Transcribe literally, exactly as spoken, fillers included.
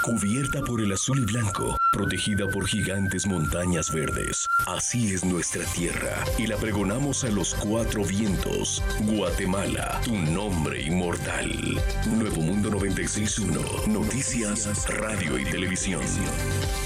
cubierta por el azul y blanco, protegida por gigantes montañas verdes. Así es nuestra tierra y la pregonamos a los cuatro vientos. Guatemala, tu nombre inmortal. Nuevo Mundo noventa y seis punto uno, noticias, radio y televisión.